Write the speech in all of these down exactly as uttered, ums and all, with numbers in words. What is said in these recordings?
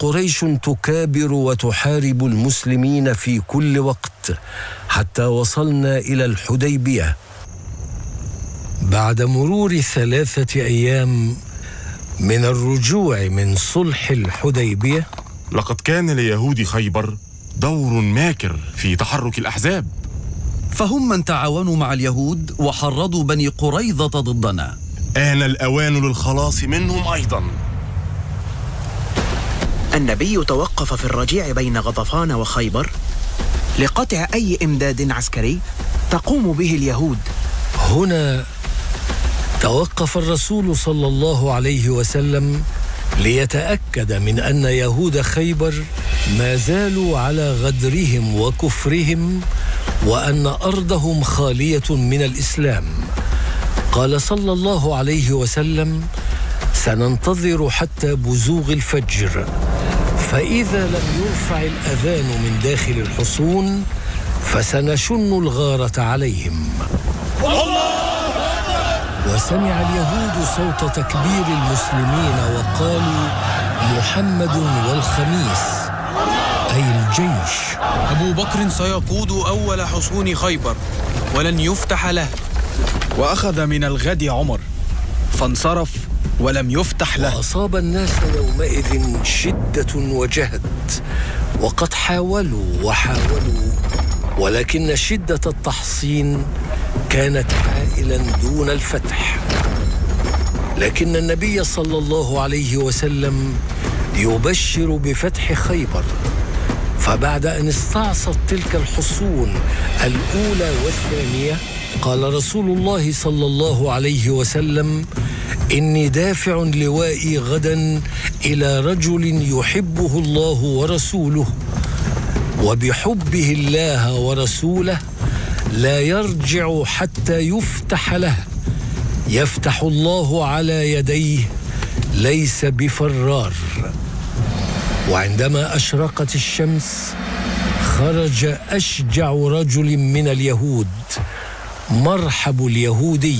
قريش تكابر وتحارب المسلمين في كل وقت حتى وصلنا إلى الحديبية. بعد مرور ثلاثة أيام من الرجوع من صلح الحديبية، لقد كان ليهود خيبر دور ماكر في تحرك الأحزاب، فهم من تعاونوا مع اليهود وحرضوا بني قريظة ضدنا. آن الأوان للخلاص منهم أيضا. النبي توقف في الرجيع بين غطفان وخيبر لقطع أي إمداد عسكري تقوم به اليهود. هنا توقف الرسول صلى الله عليه وسلم ليتأكد من أن يهود خيبر ما زالوا على غدرهم وكفرهم، وأن أرضهم خالية من الإسلام. قال صلى الله عليه وسلم: سننتظر حتى بزوغ الفجر، فإذا لم يرفع الأذان من داخل الحصون فسنشن الغارة عليهم. وسمع اليهود صوت تكبير المسلمين وقالوا: محمد والخميس، أي الجيش. أبو بكر سيقود أول حصون خيبر ولن يفتح له. وأخذ من الغد عمر فانصرف ولم يفتح له. وأصاب الناس يومئذ شدة وجهد، وقد حاولوا وحاولوا، ولكن شدة التحصين كانت حائلا دون الفتح. لكن النبي صلى الله عليه وسلم يبشر بفتح خيبر، فبعد أن استعصت تلك الحصون الأولى والثانية قال رسول الله صلى الله عليه وسلم: إني دافع لوائي غدا إلى رجل يحبه الله ورسوله، وبحبه الله ورسوله لا يرجع حتى يفتح له، يفتح الله على يديه ليس بفرار. وعندما أشرقت الشمس خرج أشجع رجل من اليهود، مرحب اليهودي،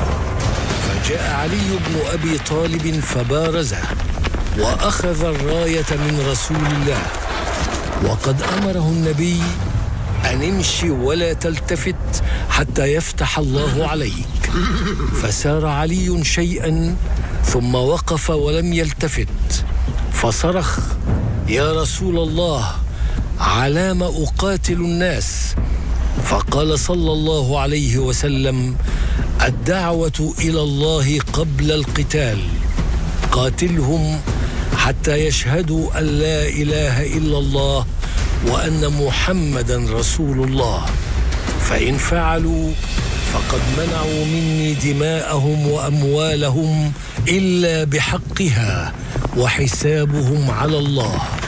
فجاء علي بن أبي طالب فبارزه وأخذ الراية من رسول الله، وقد أمره النبي أن امشي ولا تلتفت حتى يفتح الله عليك. فسار علي شيئا ثم وقف ولم يلتفت، فصرخ: يا رسول الله، علام أقاتل الناس؟ فقال صلى الله عليه وسلم: الدعوة إلى الله قبل القتال، قاتلهم حتى يشهدوا أن لا إله إلا الله وأن محمدا رسول الله، فإن فعلوا فقد منعوا مني دماءهم وأموالهم إلا بحقها، وحسابهم على الله.